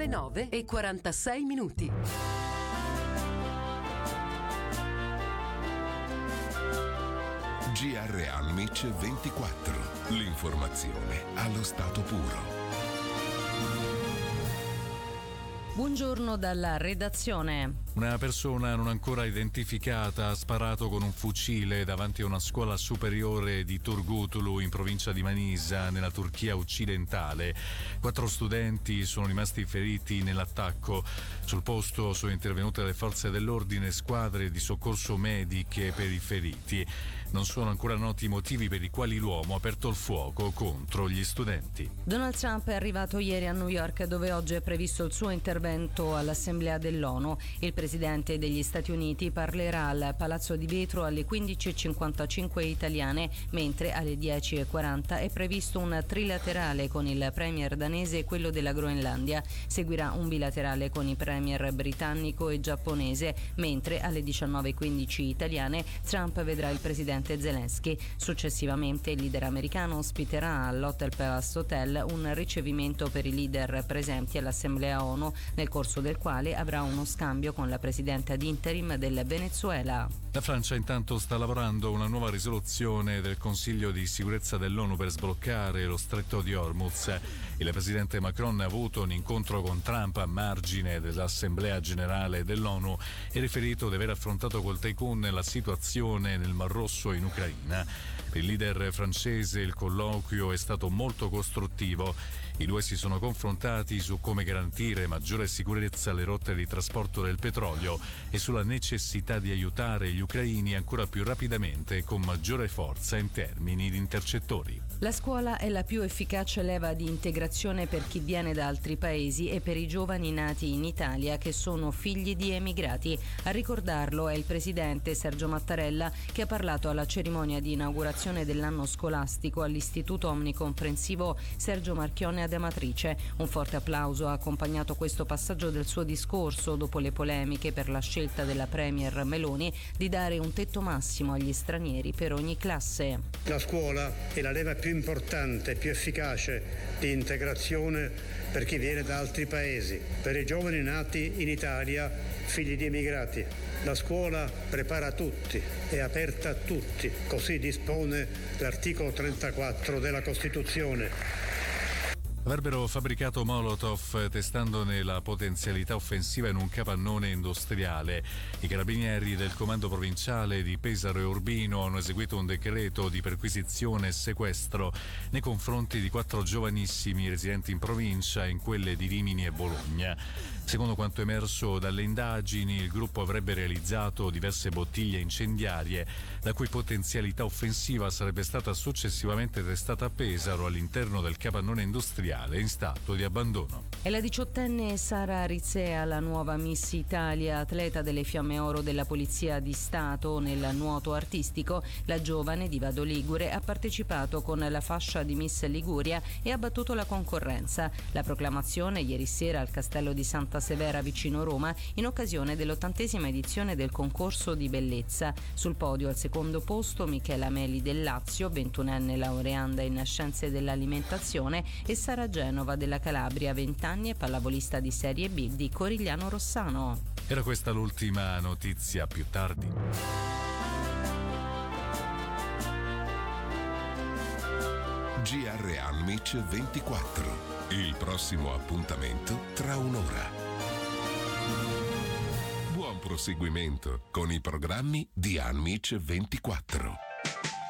le 9:46. GR Almic 24. L'informazione allo stato puro. Buongiorno dalla redazione. Una persona non ancora identificata ha sparato con un fucile davanti a una scuola superiore di Turgutulu in provincia di Manisa, nella Turchia occidentale. 4 studenti sono rimasti feriti nell'attacco. Sul posto sono intervenute le forze dell'ordine e squadre di soccorso mediche per i feriti. Non sono ancora noti i motivi per i quali l'uomo ha aperto il fuoco contro gli studenti. Donald Trump è arrivato ieri a New York, dove oggi è previsto il suo intervento all'Assemblea dell'ONU. Il presidente degli Stati Uniti parlerà al Palazzo di Vetro alle 15:55 italiane, mentre alle 10:40 è previsto un trilaterale con il premier danese e quello della Groenlandia. Seguirà un bilaterale con i premier britannico e giapponese, mentre alle 19:15 italiane Trump vedrà il presidente Zelensky. Successivamente il leader americano ospiterà all'Hotel Palace Hotel un ricevimento per i leader presenti all'Assemblea ONU, nel corso del quale avrà uno scambio con la presidente ad interim del Venezuela. La Francia intanto sta lavorando a una nuova risoluzione del Consiglio di sicurezza dell'ONU per sbloccare lo stretto di Hormuz. Il presidente Macron ha avuto un incontro con Trump a margine dell'Assemblea generale dell'ONU e riferito di aver affrontato col tycoon la situazione nel Mar Rosso in Ucraina. Per il leader francese il colloquio è stato molto costruttivo. I due si sono confrontati su come garantire maggiore sicurezza alle rotte di trasporto del petrolio e sulla necessità di aiutare gli ucraini ancora più rapidamente e con maggiore forza in termini di intercettori. La scuola è la più efficace leva di integrazione per chi viene da altri paesi e per i giovani nati in Italia che sono figli di emigrati. A ricordarlo è il presidente Sergio Mattarella, che ha parlato alla cerimonia di inaugurazione dell'anno scolastico all'Istituto Omnicomprensivo Sergio Marchionne ad Amatrice. Un forte applauso ha accompagnato questo passaggio del suo discorso dopo le polemiche per la scelta della premier Meloni di dare un tetto massimo agli stranieri per ogni classe. La scuola è la leva più importante, più efficace di integrazione per chi viene da altri paesi, per i giovani nati in Italia, figli di emigrati. La scuola prepara tutti, è aperta a tutti, così dispone l'articolo 34 della Costituzione. Avrebbero fabbricato Molotov testandone la potenzialità offensiva in un capannone industriale. I carabinieri del comando provinciale di Pesaro e Urbino hanno eseguito un decreto di perquisizione e sequestro nei confronti di 4 giovanissimi residenti in provincia e in quelle di Rimini e Bologna. Secondo quanto emerso dalle indagini, il gruppo avrebbe realizzato diverse bottiglie incendiarie, la cui potenzialità offensiva sarebbe stata successivamente testata a Pesaro all'interno del capannone industriale in stato di abbandono. È la 18enne Sara Rizea, la nuova Miss Italia, atleta delle Fiamme Oro della Polizia di Stato nel nuoto artistico. La giovane di Vado Ligure ha partecipato con la fascia di Miss Liguria e ha battuto la concorrenza. La proclamazione ieri sera al Castello di Santa Severa vicino Roma in occasione dell'80ª edizione del concorso di bellezza. Sul podio al secondo posto Michela Meli del Lazio, 21enne laureanda in scienze dell'alimentazione, e Sara Genova della Calabria, 20 anni e pallavolista di Serie B di Corigliano Rossano. Era questa l'ultima notizia, più tardi. GR Almic 24. Il prossimo appuntamento tra un'ora. Buon proseguimento con i programmi di Almic 24.